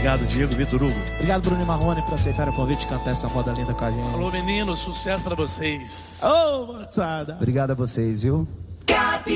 Obrigado, Diego, Vitor Hugo. Obrigado, Bruno e Marrone, por aceitar o convite de cantar essa moda linda com a gente. Falou, meninos, sucesso pra vocês. Ô, moçada. Obrigado a vocês, viu?